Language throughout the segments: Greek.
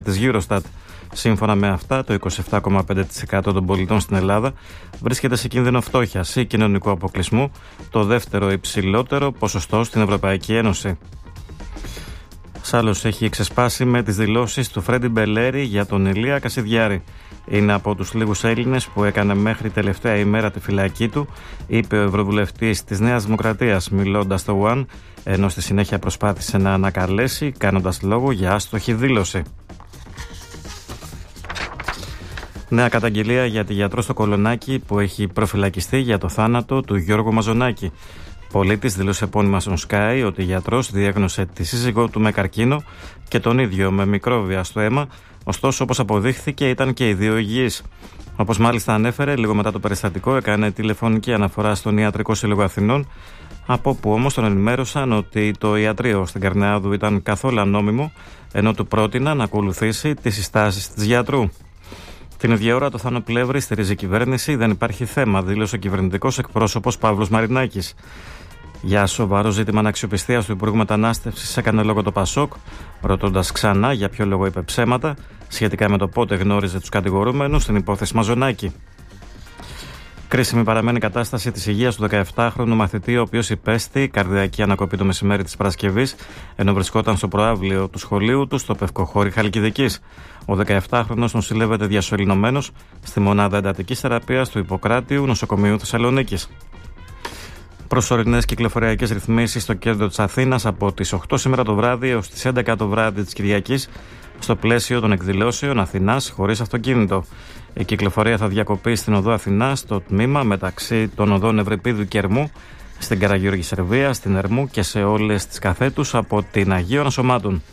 της Eurostat. Σύμφωνα με αυτά, το 27,5% των πολιτών στην Ελλάδα βρίσκεται σε κίνδυνο φτώχειας ή κοινωνικού αποκλεισμού, το δεύτερο υψηλότερο ποσοστό στην Ευρωπαϊκή Ένωση. Σάλλος έχει ξεσπάσει με τις δηλώσεις του Φρέντι Μπελέρη για τον Ηλία Κασιδιάρη. Είναι από τους λίγους Έλληνες που έκανε μέχρι τελευταία ημέρα τη φυλακή του, είπε ο Ευρωβουλευτής της Νέας Δημοκρατίας μιλώντας στο One, ενώ στη συνέχεια προσπάθησε να ανακαλέσει κάνοντας λόγο για άστοχη δήλωση. Νέα καταγγελία για τη γιατρό στο Κολονάκι που έχει προφυλακιστεί για το θάνατο του Γιώργου Μαζονάκη. Πολίτης δήλωσε επώνυμα στον Sky ότι η γιατρός διέγνωσε τη σύζυγό του με καρκίνο και τον ίδιο με μικρόβια στο αίμα, ωστόσο όπως αποδείχθηκε ήταν και οι δύο υγιείς. Όπως μάλιστα ανέφερε, λίγο μετά το περιστατικό έκανε τηλεφωνική αναφορά στον Ιατρικό Σύλλογο Αθηνών, από όπου όμως τον ενημέρωσαν ότι το ιατρείο στην Καρνεάδου ήταν καθόλου ανόμιμο, ενώ του πρότειναν να ακολουθήσει τις συστάσεις της γιατρού. Την ίδια ώρα το Θάνο Πλεύρη στηρίζει η κυβέρνηση, δεν υπάρχει θέμα, δήλωσε ο κυβερνητικός εκπρόσωπος Παύλος Μαρινάκης. Για σοβαρό ζήτημα αναξιοπιστίας του Υπουργού Μετανάστευσης έκανε λόγο το Πασόκ, ρωτώντας ξανά για ποιο λόγο είπε ψέματα σχετικά με το πότε γνώριζε τους κατηγορούμενους στην υπόθεση Μαζονάκη. Κρίσιμη παραμένει η κατάσταση της υγείας του 17χρονου μαθητή, ο οποίος υπέστη καρδιακή ανακοπή το μεσημέρι της Παρασκευής, ενώ βρισκόταν στο προαύλιο του σχολείου του στο Πευκοχώρι Χαλκιδικής. Ο 17χρονος νοσηλεύεται διασωληνωμένος στη μονάδα εντατικής θεραπείας του Ιπποκράτιου Νοσοκομείου Θεσσαλονίκης. Προσωρινές κυκλοφοριακές ρυθμίσεις στο κέντρο της Αθήνας από τις 8 σήμερα το βράδυ έως τις 11 το βράδυ της Κυριακής, στο πλαίσιο των εκδηλώσεων Αθηνάς χωρίς αυτοκίνητο. Η κυκλοφορία θα διακοπεί στην οδό Αθηνά, στο τμήμα μεταξύ των οδών Ευρυπίδου και Ερμού, στην Καραγιώργη Σερβία, στην Ερμού και σε όλες τις καθέτους από την Αγίων Ασωμάτων.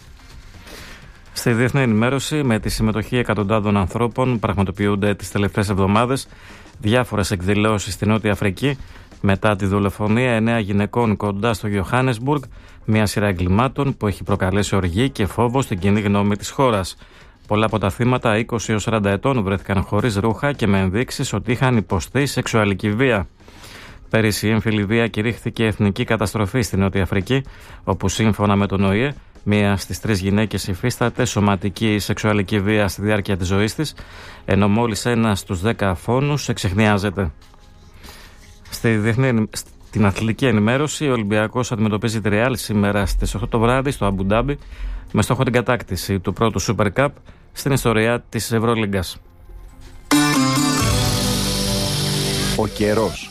Στη διεθνή ενημέρωση, με τη συμμετοχή εκατοντάδων ανθρώπων, πραγματοποιούνται τις τελευταίες εβδομάδες διάφορες εκδηλώσεις στην Νότια Αφρική μετά τη δολοφονία 9 γυναικών κοντά στο Γιοχάνεσμπουργκ, μια σειρά εγκλημάτων που έχει προκαλέσει οργή και φόβο στην κοινή γνώμη της χώρας. Πολλά από τα θύματα 20 έως 40 ετών βρέθηκαν χωρίς ρούχα και με ενδείξεις ότι είχαν υποστεί σεξουαλική βία. Πέρυσι η έμφυλη βία κηρύχθηκε εθνική καταστροφή στην Νότια Αφρική, όπου σύμφωνα με τον ΟΗΕ, μία στις 3 γυναίκες υφίσταται σωματική σεξουαλική βία στη διάρκεια της ζωής της, ενώ μόλις 1 στους 10 αφώνους εξεχνιάζεται. Στην αθλητική ενημέρωση, ο Ολυμπιακός αντιμετωπίζει τη Ρεάλ σήμερα στις 8 το βράδυ στο Αμπουντάμπι, με στόχο την κατάκτηση του πρώτου Super Cup στην ιστορία της Ευρωλίγκας. Ο καιρός.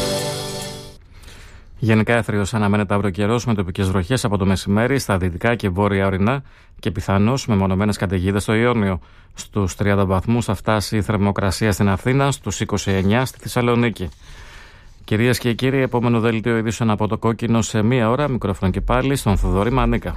Γενικά έθριος αναμένεται αύριο καιρός με τοπικές βροχές από το μεσημέρι στα δυτικά και βόρεια ορεινά και πιθανώς με μονομένες καταιγίδες στο Ιόνιο. Στους 30 βαθμούς θα φτάσει η θερμοκρασία στην Αθήνα, στους 29 στη Θεσσαλονίκη. Κυρίες και κύριοι, επόμενο δελτίο ειδήσεων από το Κόκκινο σε μία ώρα. Μικρόφωνο και πάλι στον Θοδωρή Μανίκα.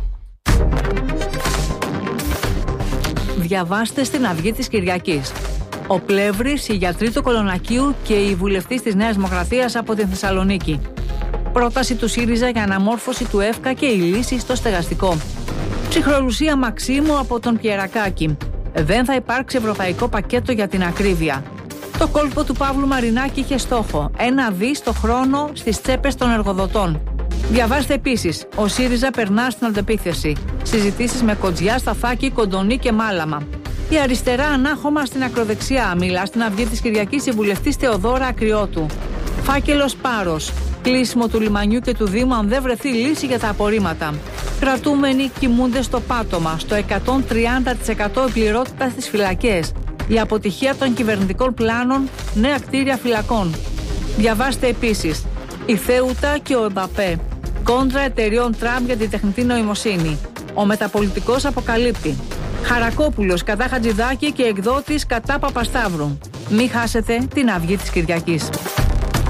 Διαβάστε στην Αυγή της Κυριακής. Ο Πλεύρης, η γιατρή του Κολονακίου και η βουλευτής της Νέας Δημοκρατίας από την Θεσσαλονίκη. Πρόταση του ΣΥΡΙΖΑ για αναμόρφωση του ΕΦΚΑ και η λύση στο στεγαστικό. Ψυχρολουσία Μαξίμου από τον Πιερακάκη. Δεν θα υπάρξει ευρωπαϊκό πακέτο για την ακρίβεια. Το κόλπο του Παύλου Μαρινάκη είχε στόχο 1 δις το χρόνο στις τσέπες των εργοδοτών. Διαβάστε επίσης, ο ΣΥΡΙΖΑ περνά στην αντεπίθεση. Συζητήσεις με Κοντζιά, Σταθάκη, Κοντονή και Μάλαμα. Η αριστερά ανάχωμα στην ακροδεξιά, μιλά στην Αυγή της Κυριακής η βουλευτής Θεοδώρα Ακριώτου. Φάκελος Πάρος. Κλείσιμο του λιμανιού και του Δήμου αν δεν βρεθεί λύση για τα απορρίμματα. Κρατούμενοι κοιμούνται στο πάτωμα, στο 130% επληρότητα στις φυλακές. Η αποτυχία των κυβερνητικών πλάνων, νέα κτίρια φυλακών. Διαβάστε επίσης, η Θέουτα και ο Εμπαπέ. Κόντρα εταιριών Τραμπ για την τεχνητή νοημοσύνη. Ο μεταπολιτικός αποκαλύπτει. Χαρακόπουλος κατά Χατζηδάκη και εκδότης κατά Παπασταύρου. Μην χάσετε την Αυγή της Κυριακής.